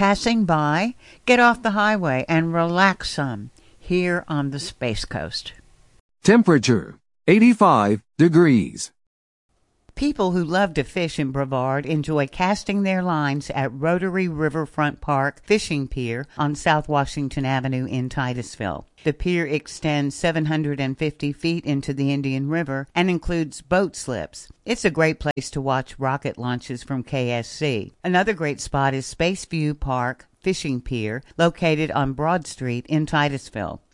passing by, get off the highway and relax some here on the Space Coast. Temperature 85 degrees. People who love to fish in Brevard enjoy casting their lines at Rotary Riverfront Park Fishing Pier on South Washington Avenue in Titusville. The pier extends 750 feet into the Indian River and includes boat slips. It's a great place to watch rocket launches from KSC. Another great spot is Spaceview Park Fishing Pier, located on Broad Street in Titusville.